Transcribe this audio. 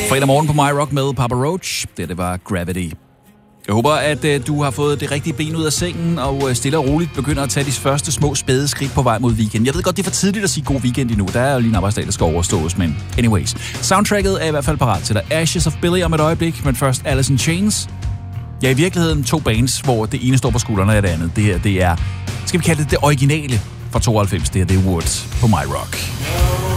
Fredag morgen på My Rock med Papa Roach. Det var Gravity. Jeg håber, at du har fået det rigtige ben ud af sengen, og stille og roligt begynder at tage de første små spæde skridt på vej mod weekend. Jeg ved godt, det er for tidligt at sige god weekend endnu. Der er jo lige en arbejdsdag, der skal overstås, men anyways. Soundtracket er i hvert fald parat til dig. Ashes of Billy om et øjeblik, men først Alice in Chains. Ja, i virkeligheden 2 bands, hvor det ene står på skuldrene af det andet. Det her, det er, skal vi kalde det originale fra 92. Det her, det er Woods på My Rock.